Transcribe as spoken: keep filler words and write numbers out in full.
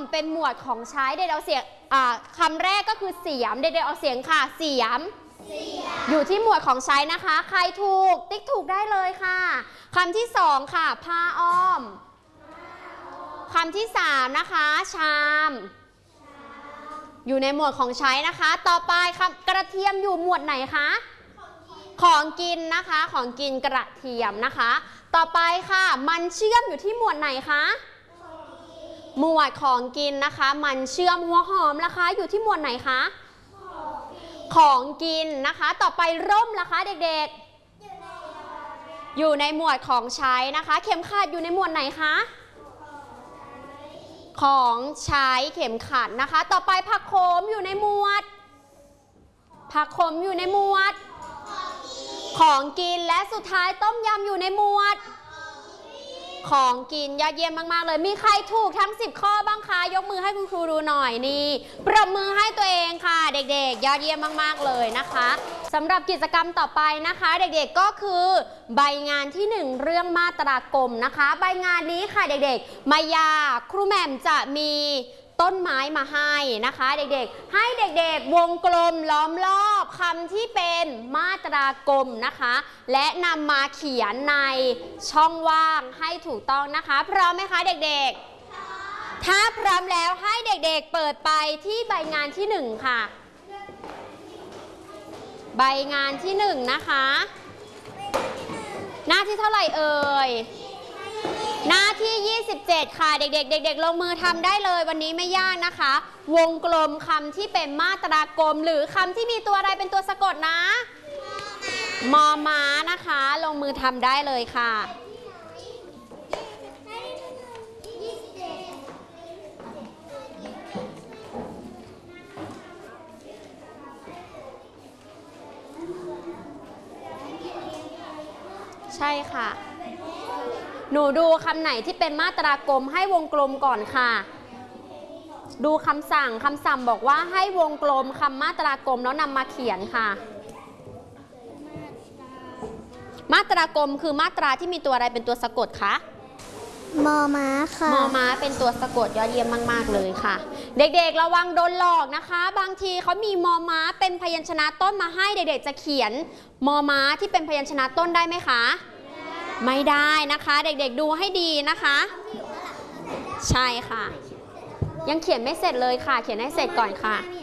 เป็นหมวดของใช้เด็กเอาเสียงคำแรกก็คือเสียมเด็กเอาเสียงค่ะเสียมอยู่ที่หมวดของใช้นะคะใครถูกติ๊กถูกได้เลยค่ะคำที่สองค่ะผ้าอ้อมคำที่สามนะคะชามอยู่ในหมวดของใช้นะคะต่อไปคำกระเทียมอยู่หมวดไหนคะของกินนะคะของกินกระเทียมนะคะต่อไปค่ะมันเชื่อมอยู่ที่หมวดไหนคะหมวดของกินนะคะมันเชื่อมหัวหอมนะคะอยู่ที่หมวดไหนคะของกินนะคะต่อไปร่มนะคะเด็กๆอยู่ในหมวดของใช้นะคะเข็มขัดอยู่ในหมวดไหนคะของใช้เข็มขัดนะคะต่อไปผักโขมอยู่ในหมวดผักโขมอยู่ในหมวดของกินและสุดท้ายต้มยำอยู่ในหมวดของกินยอดเยี่ยมมากๆเลยมีใครถูกทั้งสิบข้อบ้างคะยกมือให้คุณครูดูหน่อยนี่ปรบมือให้ตัวเองค่ะเด็กๆยอดเยี่ยมมากๆเลยนะคะสำหรับกิจกรรมต่อไปนะคะเด็กๆก็คือใบงานที่หนึ่งเรื่องมาตรากลมนะคะใบงานนี้ค่ะเด็กๆมายาครูแหม่มจะมีต้นไม้มาให้นะคะเด็กๆให้เด็กๆวงกลมล้อมรอบคำที่เป็นมาตรากลมนะคะและนำมาเขียนในช่องว่างให้ถูกต้องนะคะพร้อมไหมคะเด็กๆถ้าพร้อมแล้วให้เด็กๆเปิดไปที่ใบงานที่หนึ่งค่ะใบงานที่หนึ่งนะคะหน้าที่เท่าไหร่เอ่ยหน้าที่ยี่สิบเจ็ดค่ะเด็กๆเด็กๆลงมือทำได้เลยวันนี้ไม่ยากนะคะวงกลมคำที่เป็นมาตรากลมหรือคำที่มีตัวอะไรเป็นตัวสะกดนะมอม้านะคะลงมือทำได้เลยค่ะใช่ค่ะหนูดูคำไหนที่เป็นมาตรากลมให้วงกลมก่อนค่ะดูคำสั่งคำสั่งบอกว่าให้วงกลมคำมาตรากลมแล้วนำมาเขียนค่ะมาตรากลมคือมาตราที่มีตัวอะไรเป็นตัวสะกดคะมอม้าค่ะมอม้าเป็นตัวสะกดยอดเยี่ยมมากๆเลยค่ะเด็กๆระวังโดนหลอกนะคะบางทีเขามีมอม้าเป็นพยัญชนะต้นมาให้เด็กๆจะเขียนมอม้าที่เป็นพยัญชนะต้นได้ไหมคะไม่ได้นะคะเด็กๆดูให้ดีนะคะใช่ค่ะยังเขียนไม่เสร็จเลยค่ะเขียนให้เสร็จก่อนค่ะ